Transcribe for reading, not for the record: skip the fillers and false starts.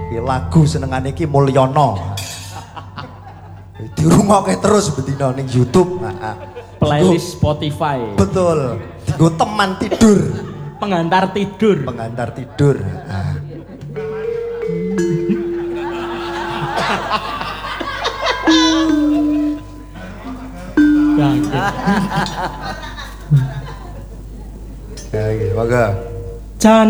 Iki lagu senengane iki Mulyono. Dirungokke terus betina ning YouTube. Playlist Spotify. Betul. Dienggo teman tidur. Pengantar tidur. Pengantar tidur. Ya, mangga. Jan